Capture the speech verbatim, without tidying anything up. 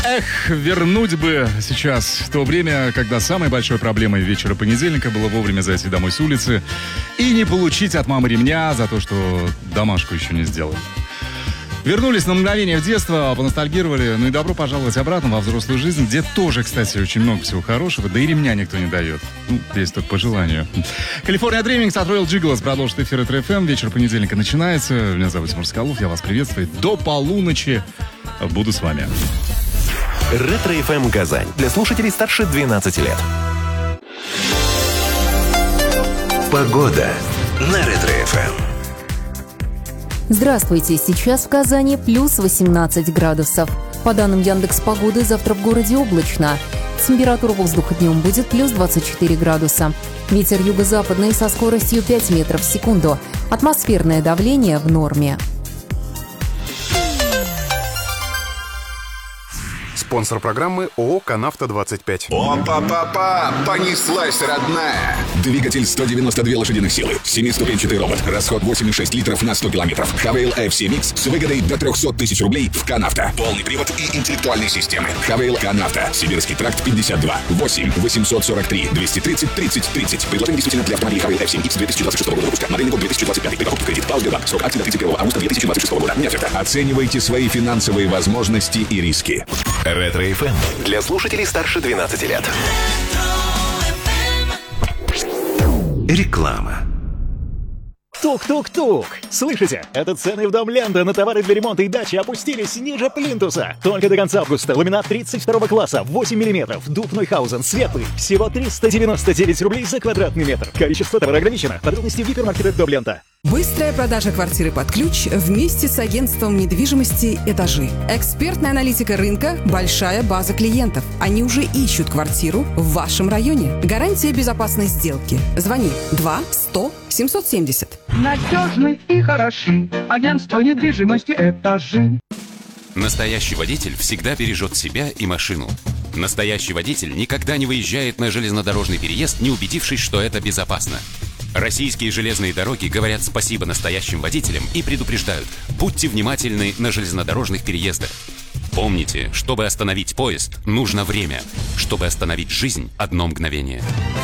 Эх, вернуть бы сейчас то время, когда самой большой проблемой вечера понедельника было вовремя зайти домой с улицы и не получить от мамы ремня за то, что домашку еще не сделали. Вернулись на мгновение в детство, поностальгировали, ну и добро пожаловать обратно во взрослую жизнь, где тоже, кстати, очень много всего хорошего, да и ремня никто не дает. Ну, здесь только по желанию. Калифорния Дримингс от Royal Jiggles продолжит эфир Ретро эф эм. Вечер понедельника начинается. Меня зовут Тимур Скалов, я вас приветствую. До полуночи буду с вами. Ретро эф эм Казань. Для слушателей старше двенадцати лет. Погода на Ретро эф эм. Здравствуйте, сейчас в Казани плюс восемнадцать градусов. По данным Яндекс.Погоды, завтра в городе облачно. Температура воздуха днем будет плюс двадцать четыре градуса. Ветер юго-западный со скоростью пять метров в секунду. Атмосферное давление в норме. Спонсор программы ООО «Канавто двадцать пять». Опа-па-па! Понеслась, родная! Двигатель сто девяносто две лошадиных силы, семиступенчатый робот, расход восемь и шесть литров на сто километров. Хавейл эф си Mix с выгодой до триста тысяч рублей в «Канавто». Полный привод и интеллектуальные системы. Хавейл «Канавто». Сибирский тракт пятьдесят два. восемь восемьсот сорок три двести тридцать тридцать тридцать. Предложение действительно для автомобилей Хавейл эф си Mix две тысячи двадцать шестого года выпуска. Модельный год две тысячи двадцать пятый. При покупке кредит по Сбербанк. Срок акции до тридцать первого августа две тысячи двадцать шестого года. Не оферта. Оценивайте свои финансовые возможности и риски. Ретро эф эм для слушателей старше двенадцати лет. Реклама. Тук-тук-тук! Слышите? Это цены в Дом Лента на товары для ремонта и дачи опустились ниже плинтуса. Только до конца августа ламинат тридцать второго класса, восемь миллиметров, дуб Нойхаузен, светлый. Всего триста девяносто девять рублей за квадратный метр. Количество товара ограничено. Подробности в гипермаркете Дом Лента. Быстрая продажа квартиры под ключ вместе с агентством недвижимости «Этажи». Экспертная аналитика рынка, большая база клиентов. Они уже ищут квартиру в вашем районе. Гарантия безопасной сделки. Звони два сто семьсот семьдесят. Надежный и хороший. Агентство недвижимости «Этажи». Настоящий водитель всегда бережет себя и машину. Настоящий водитель никогда не выезжает на железнодорожный переезд, не убедившись, что это безопасно. Российские железные дороги говорят спасибо настоящим водителям и предупреждают: будьте внимательны на железнодорожных переездах. Помните, чтобы остановить поезд, нужно время. Чтобы остановить жизнь, одно мгновение.